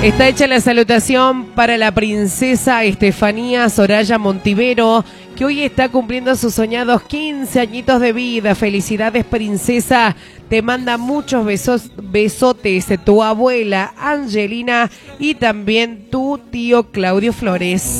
Está hecha la salutación para la princesa Estefanía Soraya Montivero, que hoy está cumpliendo sus soñados 15 añitos de vida. Felicidades, princesa. Te manda muchos besotes tu abuela Angelina y también tu tío Claudio Flores.